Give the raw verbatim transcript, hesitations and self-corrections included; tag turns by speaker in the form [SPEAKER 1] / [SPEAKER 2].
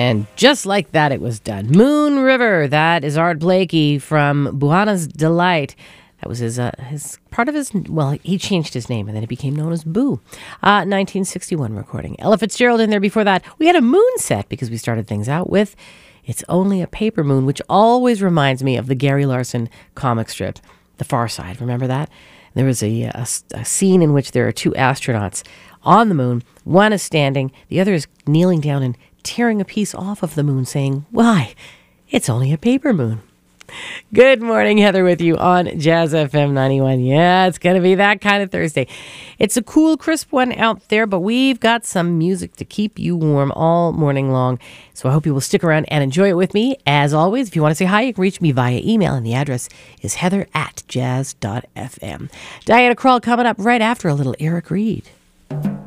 [SPEAKER 1] And just like that, it was done. Moon River, that is Art Blakey from Buana's Delight. That was his, uh, his part of his, well, he changed his name and then he became known as Boo. Uh, nineteen sixty-one recording. Ella Fitzgerald in there before that. We had a moon set because we started things out with It's Only a Paper Moon, which always reminds me of the Gary Larson comic strip, The Far Side. Remember that? There was a, a, a scene in which there are two astronauts on the moon. One is standing, the other is kneeling down and tearing a piece off of the moon, saying, "Why, it's only a paper moon." Good morning, Heather with you on Jazz F M ninety-one. Yeah, it's going to be that kind of Thursday. It's a cool, crisp one out there, but we've got some music to keep you warm all morning long. So I hope you will stick around and enjoy it with me. As always, if you want to say hi, you can reach me via email, and the address is heather at jazz dot f m. Diana Krall coming up right after a little Eric Reed.